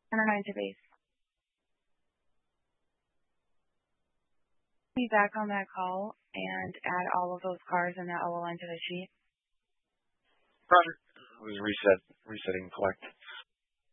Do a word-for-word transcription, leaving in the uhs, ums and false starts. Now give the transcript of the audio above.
Center nine to base. Be back on that call and add all of those cars in that O L line to the sheet. Roger. We reset, resetting collect.